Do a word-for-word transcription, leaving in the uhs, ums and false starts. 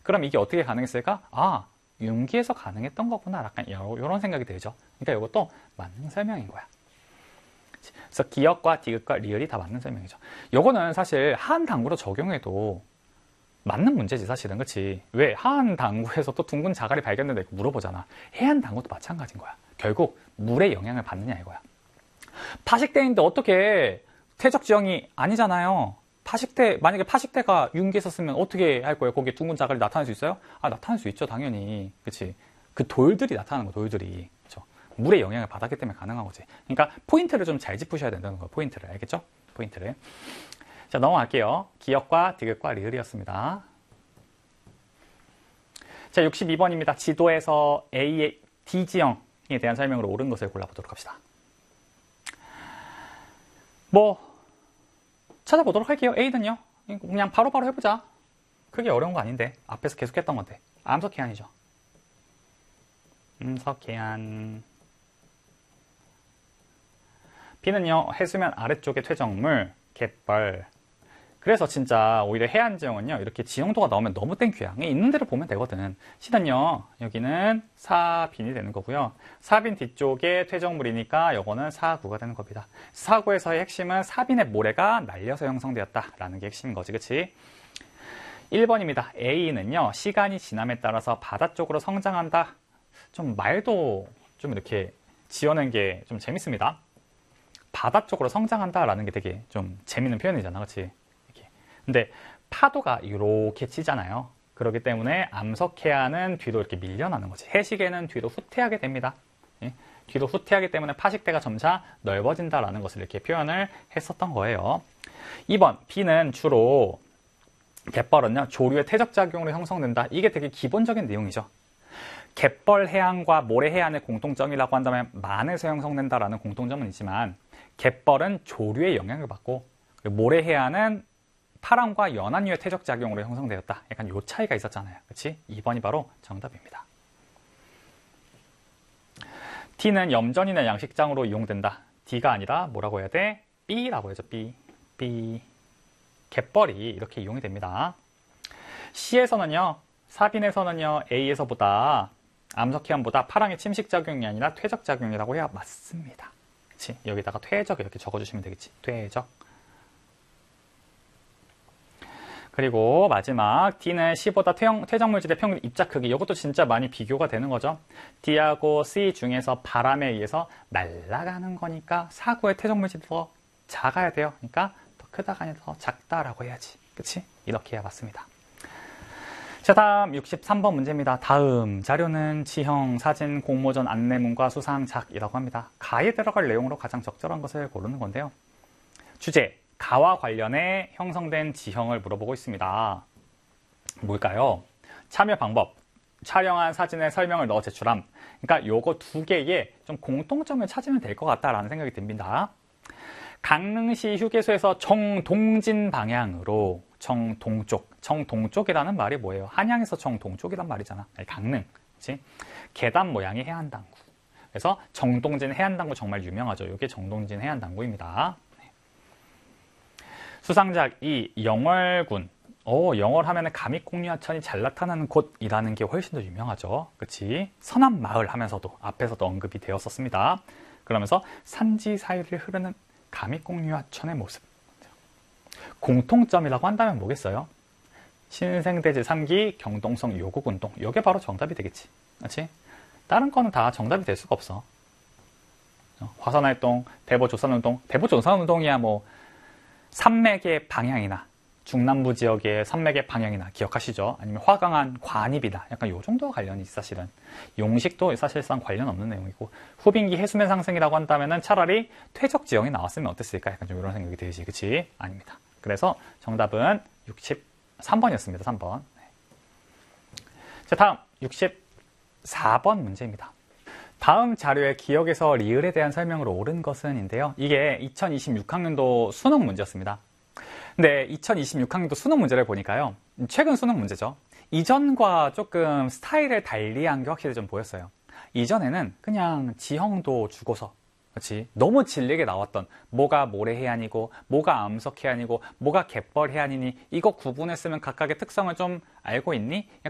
그럼 이게 어떻게 가능했을까? 아, 융기에서 가능했던 거구나. 약간 이런 생각이 들죠. 그러니까 이것도 맞는 설명인 거야. 그래서 기역과 디귿과 리을이 다 맞는 설명이죠. 요거는 사실 하한 당구로 적용해도 맞는 문제지 사실은. 그치? 왜 하한 당구에서 또 둥근 자갈이 발견된다 이거 물어보잖아. 해안 당구도 마찬가지인 거야. 결국 물의 영향을 받느냐 이거야. 파식대에 있는데 어떻게 퇴적 지형이 아니잖아요. 파식대, 만약에 파식대가 융기에서 쓰면 어떻게 할 거예요? 거기에 둥근 자갈이 나타날 수 있어요? 아, 나타날 수 있죠, 당연히. 그치? 그 돌들이 나타나는 거, 돌들이. 그쵸? 물의 영향을 받았기 때문에 가능한 거지. 그러니까 포인트를 좀 잘 짚으셔야 된다는 거예요, 포인트를. 알겠죠? 포인트를. 자, 넘어갈게요. 기역과 디귿과 리을이었습니다. 자, 육십이 번입니다. 지도에서 A의 D 지형에 대한 설명으로 옳은 것을 골라보도록 합시다. 뭐 찾아보도록 할게요. A는요. 그냥 바로바로 바로 해보자. 그게 어려운 거 아닌데. 앞에서 계속 했던 건데. 암석해안이죠. 암석해안. B는요. 해수면 아래쪽의 퇴적물, 갯벌. 그래서 진짜 오히려 해안 지형은요. 이렇게 지형도가 나오면 너무 땡큐야. 있는 대로 보면 되거든. C는요. 여기는 사빈이 되는 거고요. 사빈 뒤쪽에 퇴적물이니까 요거는 사구가 되는 겁니다. 사구에서의 핵심은 사빈의 모래가 날려서 형성되었다라는 게 핵심인 거지. 그치? 일 번입니다. A는요. 시간이 지남에 따라서 바다 쪽으로 성장한다. 좀 말도 좀 이렇게 지어낸 게 좀 재밌습니다. 바다 쪽으로 성장한다라는 게 되게 좀 재밌는 표현이잖아. 그치? 근데 파도가 이렇게 치잖아요. 그렇기 때문에 암석해안은 뒤로 이렇게 밀려나는 거지. 해식에는 뒤로 후퇴하게 됩니다. 예? 뒤로 후퇴하기 때문에 파식대가 점차 넓어진다라는 것을 이렇게 표현을 했었던 거예요. 이 번 B는 주로 갯벌은요. 조류의 퇴적작용으로 형성된다. 이게 되게 기본적인 내용이죠. 갯벌 해안과 모래 해안의 공통점이라고 한다면 만에서 형성된다라는 공통점은 있지만 갯벌은 조류의 영향을 받고 모래 해안은 파랑과 연안유의 퇴적작용으로 형성되었다. 약간 요 차이가 있었잖아요. 그치? 이 번이 바로 정답입니다. D는 염전이나 양식장으로 이용된다. D가 아니라 뭐라고 해야 돼? B라고 해야죠. B. B. 갯벌이 이렇게 이용이 됩니다. C에서는요. 사빈에서는요. A에서보다 암석해안보다 파랑의 침식작용이 아니라 퇴적작용이라고 해야 맞습니다. 그치? 여기다가 퇴적 이렇게 적어주시면 되겠지. 퇴적. 그리고 마지막 D는 C보다 퇴형, 퇴적물질의 평균 입자 크기. 이것도 진짜 많이 비교가 되는 거죠. D하고 C 중에서 바람에 의해서 날아가는 거니까 사구의 퇴적물질이 더 작아야 돼요. 그러니까 더 크다가 아니라 더 작다라고 해야지. 그치? 이렇게 해야 맞습니다. 자, 다음 육십삼 번 문제입니다. 다음 자료는 지형, 사진, 공모전, 안내문과 수상작이라고 합니다. 가에 들어갈 내용으로 가장 적절한 것을 고르는 건데요. 주제, 가와 관련해 형성된 지형을 물어보고 있습니다. 뭘까요? 참여 방법, 촬영한 사진의 설명을 넣어 제출함. 그러니까 요거 두 개의 좀 공통점을 찾으면 될 것 같다라는 생각이 듭니다. 강릉시 휴게소에서 정동진 방향으로 정동쪽, 정동쪽이라는 말이 뭐예요? 한양에서 정동쪽이란 말이잖아. 아니, 강릉, 그치? 계단 모양의 해안당구. 그래서 정동진 해안당구 정말 유명하죠. 이게 정동진 해안당구입니다. 수상작 이 영월군. 오, 영월 하면은 감익공유하천이 잘 나타나는 곳이라는 게 훨씬 더 유명하죠. 그치? 서남마을 하면서도 앞에서도 언급이 되었었습니다. 그러면서 산지 사이를 흐르는 감익공유하천의 모습. 공통점이라고 한다면 뭐겠어요? 신생대지 삼 기 경동성 요곡운동. 이게 바로 정답이 되겠지. 그치? 다른 거는 다 정답이 될 수가 없어. 화산활동, 대보조산운동. 대보조산운동이야 뭐 산맥의 방향이나 중남부 지역의 산맥의 방향이나 기억하시죠? 아니면 화강한 관입이다. 약간 요 정도와 관련이 사실은. 용식도 사실상 관련 없는 내용이고 후빙기 해수면 상승이라고 한다면 차라리 퇴적 지형이 나왔으면 어땠을까? 약간 좀 이런 생각이 들지. 그치? 아닙니다. 그래서 정답은 육십삼 번이었습니다. 삼 번. 자, 다음 육십사 번 문제입니다. 다음 자료의 기역에서 리을에 대한 설명으로 옳은 것은인데요. 이게 이천이십육 학년도 수능 문제였습니다. 근데 이천이십육 학년도 수능 문제를 보니까요. 최근 수능 문제죠. 이전과 조금 스타일을 달리한 게 확실히 좀 보였어요. 이전에는 그냥 지형도 주고서 그렇지? 너무 질리게 나왔던 뭐가 모래해안이고 뭐가 암석해안이고 뭐가 갯벌해안이니 이거 구분했으면 각각의 특성을 좀 알고 있니?